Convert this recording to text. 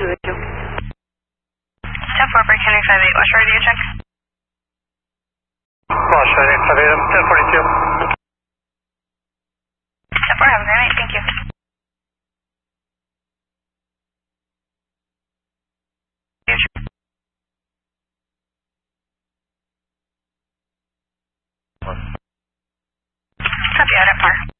Break Henry 58, West Radio check. West Radio 58, 1042. 10-4, have a great night, thank you. Copy out at par.